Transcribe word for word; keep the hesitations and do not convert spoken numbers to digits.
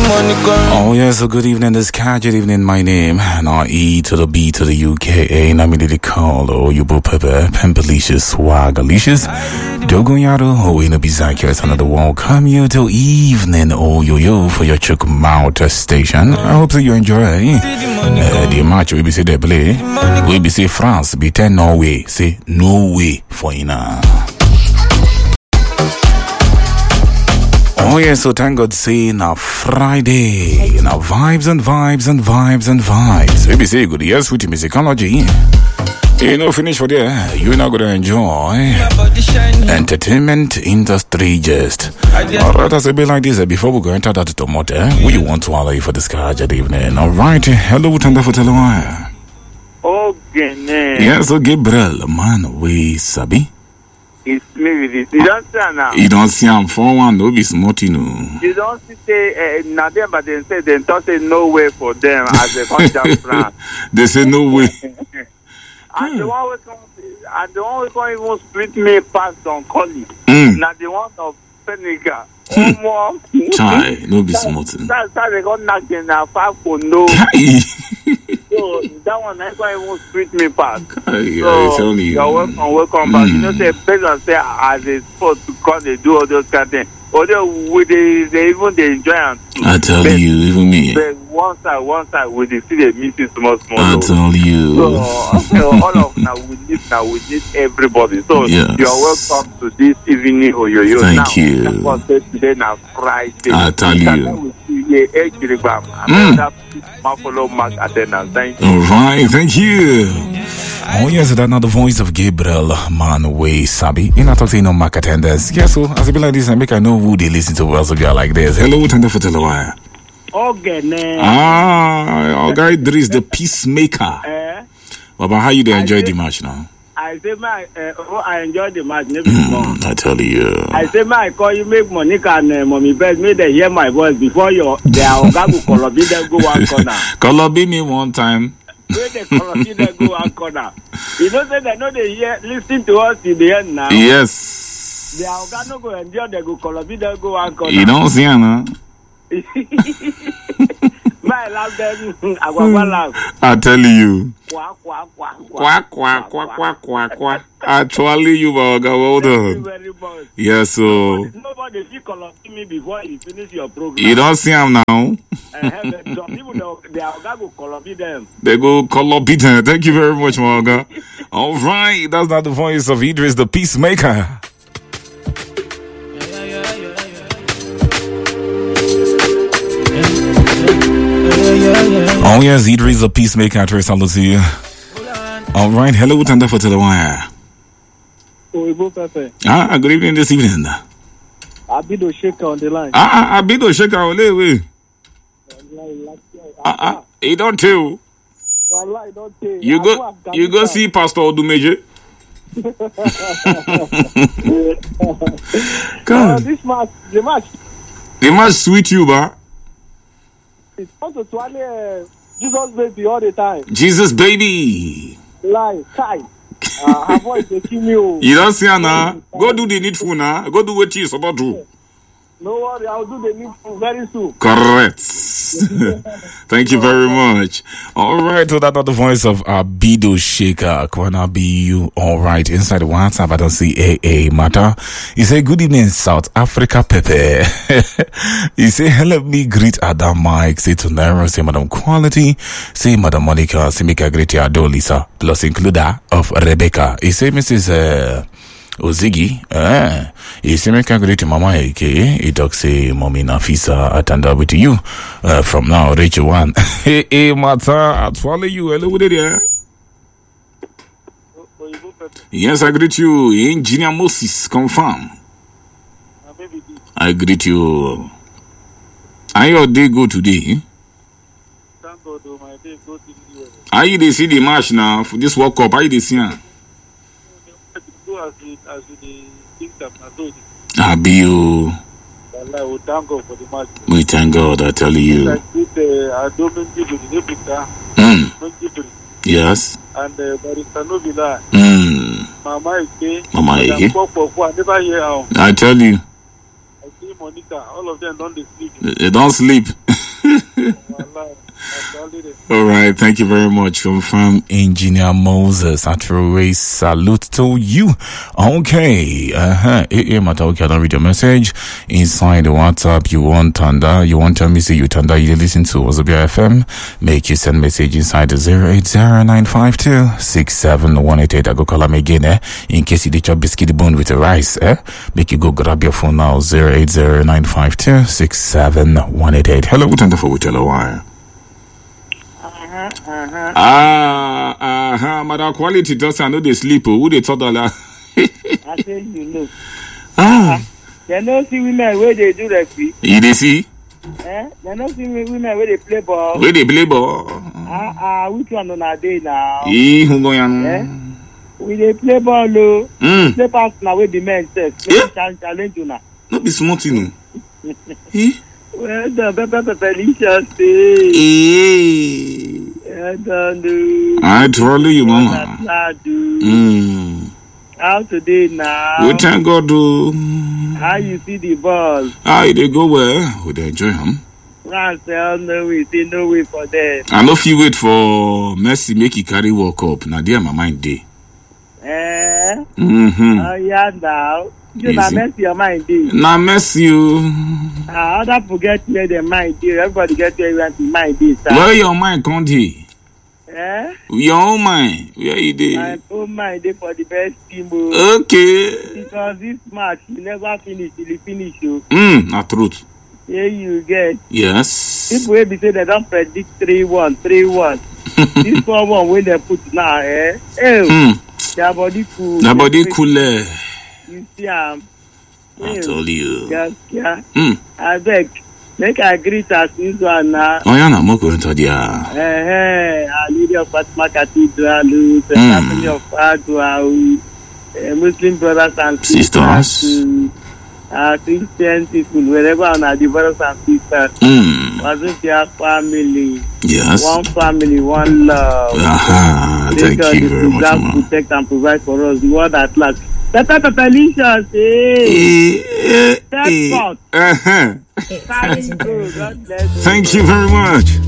Oh yes, so good evening, this is good evening, my name, and I E to the B to the U K A, and I'm immediately call, oh, you bo pepe, pimpalicious, swagalicious, dogoyado, oh, in a bizarre, another welcome you till evening, oh, yo, yo, for your chook mouth station. I hope that you enjoy, uh, the match we be say they play, we be say France, be ten Norway, say no way for ina. Oh yeah, so thank God say now Friday, now vibes and vibes and vibes and vibes. Maybe say good yes with musicology. You know, finish for there. You're not gonna enjoy entertainment industry just. Alright, as a bit like this, before we go into that tomato, we want to allow you for this car evening. Alright, hello, Tanda for Telewire. Okay, yes, so Gabriel, man, we sabi. It's me with it. You don't see now. You don't see I'm for one, no be smart, you know. You don't see say uh, now them, but they say they don't say no way for them as a contract plan. They say no way. And the one we come, and the one we come even split me past on Collie. Mm. Now the one of Senegal. One more. Chai, no be smart. That's how they got knocked in a five for no. So that one I can't even split me past. I, so I tell you. You're welcome, welcome back. Mm. You know, say based on say as a sport because they do all those kind of things. Although with they, they even they enjoy them. I tell but, you, even me. But one side, one side with the see they miss it small, small. I tell you. So, so all of now we need now we need everybody. So yes. You're welcome to this evening or yo yo. Thank now, you. Now, today now Friday. I tell you. Mm. Thank you. All right, thank you. Oh yes, that's not the voice of Gabriel Manway Sabi. You know, talking no market attendants. Yes, so as a bit like this, I make I know who they listen to. Also, be like this. Hello, Tanda for Telewire. Okay, man. Ah, our guy, there is the peacemaker. Eh? Well, but how you do enjoy the match now? I say, my, uh, oh, I enjoy the match. Maybe mm, I tell you. I say, my, call you make Monica and uh, Mommy Beth, may they hear my voice before you, they are going to Colobi, they go one corner. Colobi me one time. May they Colobi, they go one corner. You know, say they know they hear, listen to us in the end now. Yes. They are going to go enjoy, they go Colobi, they go one corner. You don't see, Anna. My love them, I will laugh. I tell you. Quack, quack, quack, quack, quack, quack, quack, quack, quack. Actually, you were well done. Very, very yes, so. Nobody, nobody see color me before you finish your program. You don't see them now. uh, some people, they, they are going to color be them. They go color be them. Thank you very much, Marga. All right, that's not the voice of Idris, the peacemaker. Oh yes, Idris the peacemaker. Trace, hello to you. All right, hello, Tanda for Telewire. Oh, Pepe. Ah, good evening this evening. Abido Shaker on the line. Ah, Abido Shaker, ole we. Ah, ah, he don't tell. You go, you go see Pastor Odumeje. God, this match, the match, the match sweet you, ba. It's also to uh, Jesus baby all the time. Jesus baby. Lie, kai. Uh, her voice they kill me. You don't see her now. Go do the needful now. Go do what you supposed to do. No worry, I'll do the needful very soon. Correct. Thank you very much. All right, so that's not the voice of Abido Shaker. Kwana be you. All right, inside the WhatsApp, I don't see A A matter. He say, good evening, South Africa, Pepe. He say, hello, me greet Adam Mike. Say to Naira, say Madam Quality. Say Madam Monica. Say Mika greet Ado Lisa. Plus includer of Rebecca. He say, Missus Uh, Ozigi, eh, he say me congratulate Mama A K. He talk say Mommy Nafisa attend with you. Uh, from now, Rachel one. Hey, hey, Mata, I follow you. Hello, with it, yeah. Yes, I greet you, Engineer Moses. Confirm. I greet you. How your day go today? Thank God, my day go today. How you they see the match now for this World Cup? How you they see it? As we, as we think that I be you. We thank God for the match. We thank God, I tell you. Mm. Yes. And uh, Barista Novila. Mm. Mama Ike. Mama Ike. I never hear how. I tell you. I see Monica. All of them don't sleep. They don't sleep. All right, thank you very much. Confirm Engineer Moses Atrowe. Salute to you. Okay, uh-huh. Hey, hey, Mata, okay, I don't read your message. Inside the WhatsApp, you want Tanda, you want tell me say you Tanda, you listen to Wazobia F M. Make you send message inside the zero eight zero nine five two six seven one eight eight. I go call them again, eh? In case you did your biscuit bone with the rice, eh? Make you go grab your phone now, zero eight zero nine five two six seven one eight eight. Hello, Tanda for which hello, wire. Uh-huh, uh-huh. Ah, uh-huh. Madam Quality does I know they sleep. Who they thought that? I say you know. Ah. Uh-huh. They don't see women where they do referee. You they see? Eh? They don't see women where they play ball. Where they play ball? Ah, ah, which one on a day now? Eh, who going Eh? We they play ball, low. Mm. Play pass now with the men say. Yeah. Challenge you now. Not be smart, you know. Eh? Well done, Pepper Pepper say. Eh. Well done, do. I troll you, mama. Do. Mm. How today now? We thank God, do. How you see the ball? Ah, they go well. We they enjoy them. France say no way, say no way for them. I know if you wait for Messi, make he carry walk up. Now, there my mind day. Eh? Mm-hmm. Oh yeah, now. You na mess your mind dey. Now, Messi, you. Ah, other people get where their mind dey. Everybody get where their mind dey. Where your mind can't he? Eh? Your own mind. Where you dey? My own mind dey for the best team. Oh. Okay. Because this match you never finish till you finish. Oh. Hmm, na truth. Here you get. Yes. People wey be say they don predict three one, three one. This one one wey they put now, eh? Hey, Hmm. their body cool. Na body cooler. You see am. I told you. Yes, yeah. Hmm. Abeg, make I greet as usual now. Oh, yeah, na mo go enter there. Eh, eh, Our Lady of Fatima Cathedral, the Mm. family of Adwa, uh, Muslim brothers and Sisters. sisters, uh, Christian people, wherever on our brothers and sisters, Hmm. Wazobia family, Yes. one family, one love. Aha, thank God you is very much, preserve, ma'am. protect and provide for us, the world at large. Pepper Pepperlicious, eh? Eh, eh, That's eh. God. Uh-huh. Thank you. God bless you. Thank you very much.